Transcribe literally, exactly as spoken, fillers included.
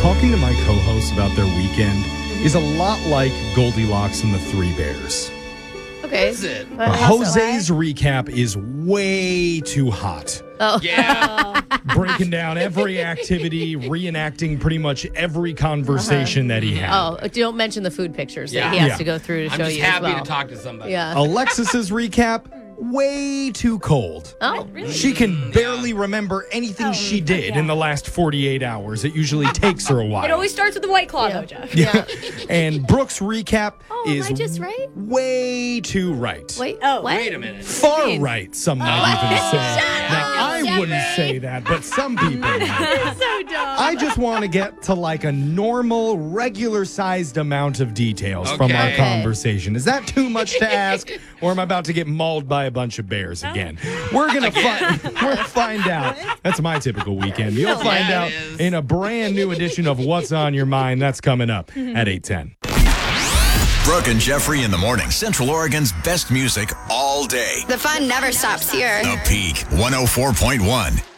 talking to my co-hosts about their weekend is a lot like Goldilocks and the Three Bears. Okay. Is it? But how so? Jose's recap is way too hot. Oh. Yeah. Breaking down every activity, reenacting pretty much every conversation Uh-huh. that he had. Oh, don't mention the food pictures Yeah. that he has Yeah. to go through to I'm show just you happy as well. to talk to somebody. Yeah. Alexis's recap, way too cold. Oh, She can barely remember anything she did in the last forty-eight hours. It usually takes her a while. It always starts with the White Claw, Yeah. though, Jeff. Yeah. And Brooke's recap Oh, am is I just right? way too right. Wait. Oh, what? Wait a minute. Far mean? right, some might even say. Now, I Jeffrey. wouldn't say that, but some people might. so dumb. I just want to get to like a normal, regular-sized amount of details from our Okay. conversation. Is that too much to ask, or am I about to get mauled by a bunch of bears again? We're gonna find. We'll find out. That's my typical weekend. You'll find Yeah, out it is. in a brand new edition of What's on Your Mind. That's coming up at eight ten. Brooke and Jeffrey in the morning. Central Oregon's best music all day. The fun never stops here. The Peak one oh four point one.